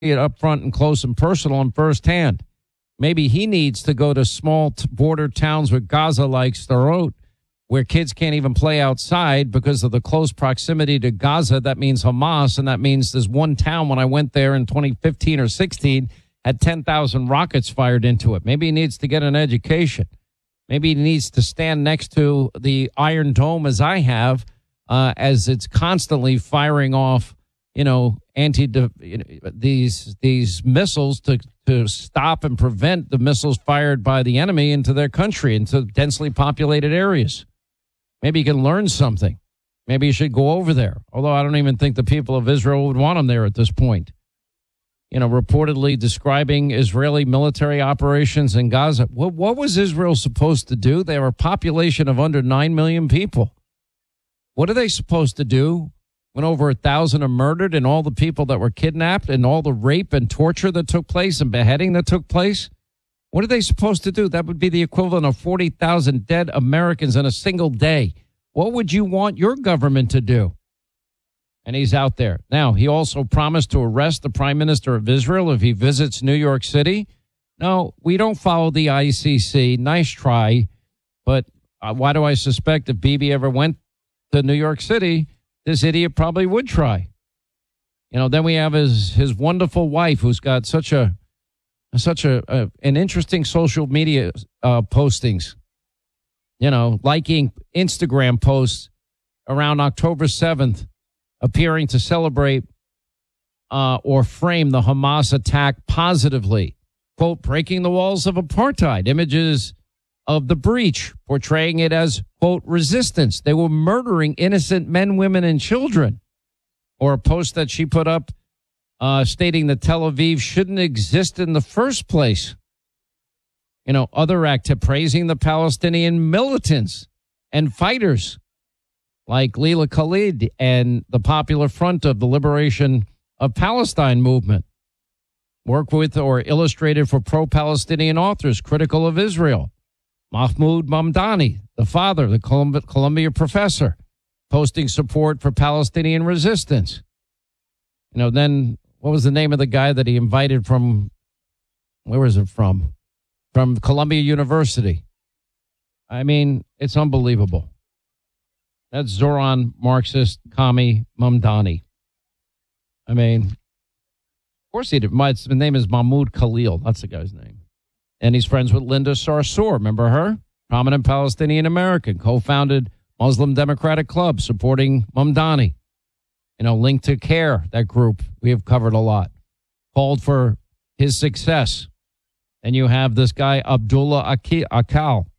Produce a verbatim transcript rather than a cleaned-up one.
it up front and close and personal and firsthand. Maybe he needs to go to small t- border towns with Gaza like Sderot, where kids can't even play outside because of the close proximity to Gaza. That means Hamas, and that means there's one town when I went there in twenty fifteen or sixteen had ten thousand rockets fired into it. Maybe he needs to get an education. Maybe he needs to stand next to the Iron Dome as I have, uh, as it's constantly firing off, you know, anti you know, these these missiles to to stop and prevent the missiles fired by the enemy into their country, into densely populated areas. Maybe he can learn something. Maybe he should go over there. Although I don't even think the people of Israel would want him there at this point. You know, reportedly describing Israeli military operations in Gaza. What, what was Israel supposed to do? They have a population of under nine million people. What are they supposed to do when over a thousand are murdered and all the people that were kidnapped and all the rape and torture that took place and beheading that took place? What are they supposed to do? That would be the equivalent of forty thousand dead Americans in a single day. What would you want your government to do? And he's out there. Now, he also promised to arrest the prime minister of Israel if he visits New York City. No, we don't follow the I C C. Nice try. But uh, why do I suspect if Bibi ever went to New York City, this idiot probably would try? You know, then we have his, his wonderful wife who's got such a such a, a an interesting social media uh, postings. You know, liking Instagram posts around October seventh, appearing to celebrate uh, or frame the Hamas attack positively. Quote, breaking the walls of apartheid. Images of the breach, portraying it as, quote, resistance. They were murdering innocent men, women, and children. Or a post that she put up uh, stating that Tel Aviv shouldn't exist in the first place. You know, other act praising the Palestinian militants and fighters like Leila Khalid and the Popular Front of the Liberation of Palestine movement. Work with or illustrated for pro-Palestinian authors critical of Israel. Mahmoud Mamdani, the father, the Columbia, Columbia professor, posting support for Palestinian resistance. You know, then what was the name of the guy that he invited from, where was it from? From Columbia University. I mean, it's unbelievable. That's Zoran Marxist Kami Mamdani. I mean, of course he did. My his name is Mahmoud Khalil. That's the guy's name. And he's friends with Linda Sarsour. Remember her? Prominent Palestinian American. Co-founded Muslim Democratic Club supporting Mamdani. You know, linked to CARE, that group we have covered a lot. Called for his success. And you have this guy, Abdullah Akal,